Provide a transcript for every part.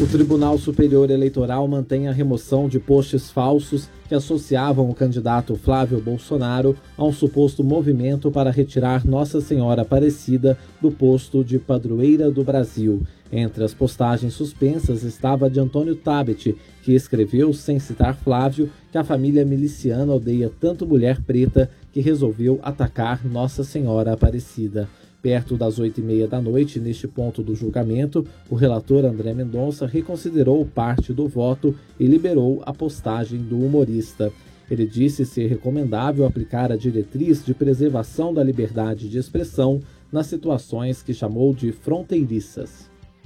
O Tribunal Superior Eleitoral mantém a remoção de posts falsos que associavam o candidato Flávio Bolsonaro a um suposto movimento para retirar Nossa Senhora Aparecida do posto de padroeira do Brasil. Entre as postagens suspensas estava a de Antônio Tabet, que escreveu, sem citar Flávio, que a família miliciana odeia tanto mulher preta que resolveu atacar Nossa Senhora Aparecida. Perto das 8h30 da noite, neste ponto do julgamento, o relator André Mendonça reconsiderou parte do voto e liberou a postagem do humorista. Ele disse ser recomendável aplicar a diretriz de preservação da liberdade de expressão nas situações que chamou de fronteiriças.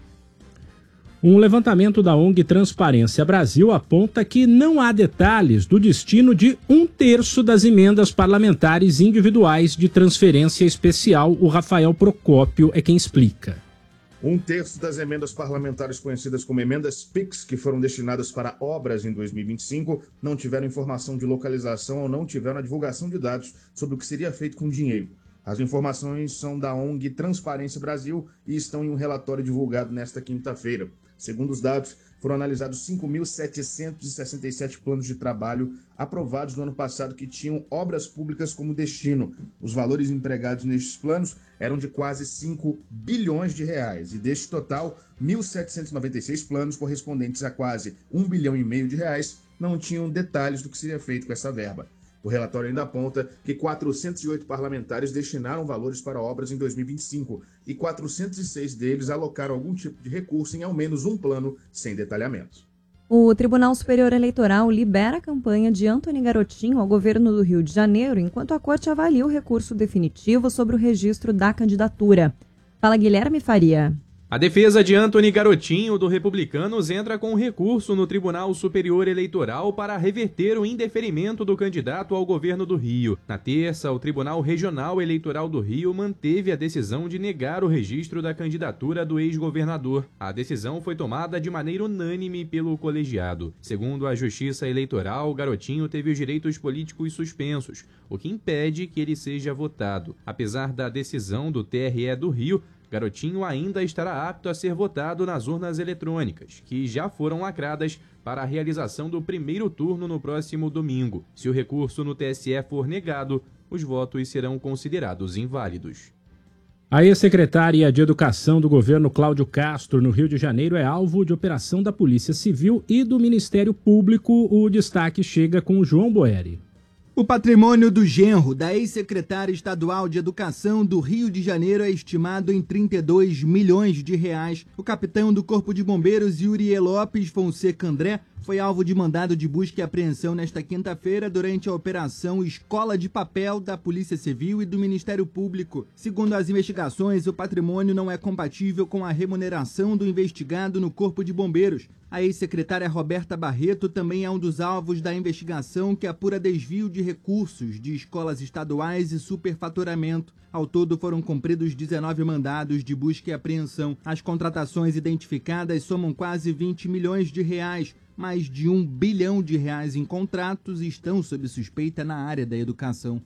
Um levantamento da ONG Transparência Brasil aponta que não há detalhes do destino de 1/3 das emendas parlamentares individuais de transferência especial. O Rafael Procópio é quem explica. 1/3 das emendas parlamentares conhecidas como emendas PIX, que foram destinadas para obras em 2025, não tiveram informação de localização ou não tiveram a divulgação de dados sobre o que seria feito com o dinheiro. As informações são da ONG Transparência Brasil e estão em um relatório divulgado nesta quinta-feira. Segundo os dados, foram analisados 5.767 planos de trabalho aprovados no ano passado que tinham obras públicas como destino. Os valores empregados nestes planos eram de quase 5 bilhões de reais e deste total, 1.796 planos correspondentes a quase 1,5 bilhão de reais não tinham detalhes do que seria feito com essa verba. O relatório ainda aponta que 408 parlamentares destinaram valores para obras em 2025 e 406 deles alocaram algum tipo de recurso em ao menos um plano sem detalhamento. O Tribunal Superior Eleitoral libera a campanha de Antony Garotinho ao governo do Rio de Janeiro, enquanto a Corte avalia o recurso definitivo sobre o registro da candidatura. Fala, Guilherme Faria. A defesa de Antony Garotinho, do Republicanos, entra com recurso no Tribunal Superior Eleitoral para reverter o indeferimento do candidato ao governo do Rio. Na terça, o Tribunal Regional Eleitoral do Rio manteve a decisão de negar o registro da candidatura do ex-governador. A decisão foi tomada de maneira unânime pelo colegiado. Segundo a Justiça Eleitoral, Garotinho teve os direitos políticos suspensos, o que impede que ele seja votado. Apesar da decisão do TRE do Rio, Garotinho ainda estará apto a ser votado nas urnas eletrônicas, que já foram lacradas para a realização do primeiro turno no próximo domingo. Se o recurso no TSE for negado, os votos serão considerados inválidos. A ex-secretária de Educação do governo Cláudio Castro, no Rio de Janeiro, é alvo de operação da Polícia Civil e do Ministério Público. O destaque chega com o João Boeri. O patrimônio do genro da ex-secretária estadual de Educação do Rio de Janeiro é estimado em 32 milhões de reais. O capitão do Corpo de Bombeiros, Yuri Lopes Fonseca André, foi alvo de mandado de busca e apreensão nesta quinta-feira durante a operação Escola de Papel da Polícia Civil e do Ministério Público. Segundo as investigações, o patrimônio não é compatível com a remuneração do investigado no Corpo de Bombeiros. A ex-secretária Roberta Barreto também é um dos alvos da investigação que apura desvio de recursos de escolas estaduais e superfaturamento. Ao todo foram cumpridos 19 mandados de busca e apreensão. As contratações identificadas somam quase 20 milhões de reais. Mais de 1 bilhão de reais em contratos estão sob suspeita na área da educação.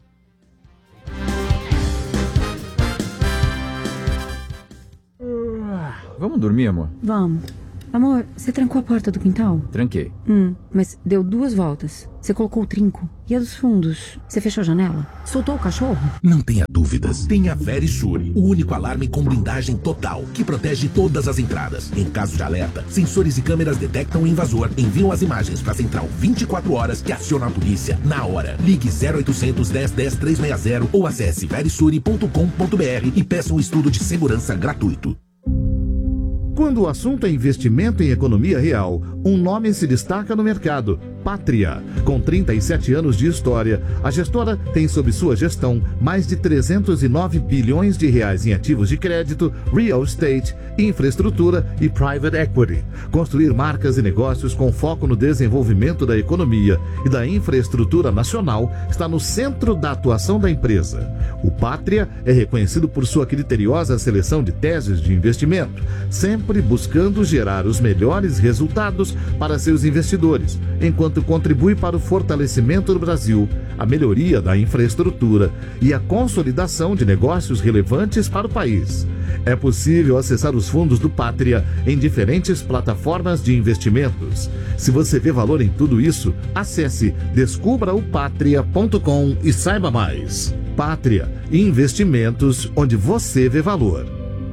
Vamos dormir, amor? Vamos. Amor, você trancou a porta do quintal? Tranquei. Mas deu 2 voltas. Você colocou o trinco. E a dos fundos? Você fechou a janela? Soltou o cachorro? Não tenha dúvidas. Tenha Verisure, o único alarme com blindagem total, que protege todas as entradas. Em caso de alerta, sensores e câmeras detectam o invasor, enviam as imagens para a central 24 horas que aciona a polícia na hora. Ligue 0800 10 10 360 ou acesse verisure.com.br e peça um estudo de segurança gratuito. Quando o assunto é investimento em economia real, um nome se destaca no mercado: Pátria. Com 37 anos de história, a gestora tem sob sua gestão mais de 309 bilhões de reais em ativos de crédito, real estate, infraestrutura e private equity. Construir marcas e negócios com foco no desenvolvimento da economia e da infraestrutura nacional está no centro da atuação da empresa. O Pátria é reconhecido por sua criteriosa seleção de teses de investimento, sempre buscando gerar os melhores resultados para seus investidores, enquanto contribui para o fortalecimento do Brasil, a melhoria da infraestrutura e a consolidação de negócios relevantes para o país. É possível acessar os fundos do Pátria em diferentes plataformas de investimentos. Se você vê valor em tudo isso, acesse descubraopatria.com e saiba mais. Pátria, investimentos onde você vê valor.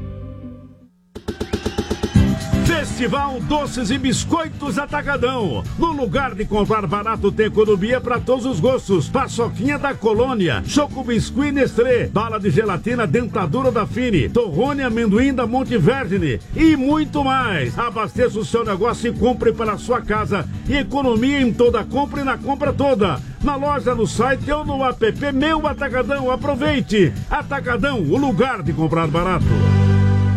Festival Doces e Biscoitos Atacadão. No lugar de comprar barato, tem economia para todos os gostos. Paçoquinha da Colônia, Choco Biscuit Nestlé, bala de gelatina Dentadura da Fini, torrone amendoim da Monte Verde e muito mais. Abasteça o seu negócio e compre para a sua casa. E economia em toda compra e na compra toda. Na loja, no site ou no app Meu Atacadão. Aproveite! Atacadão, o lugar de comprar barato.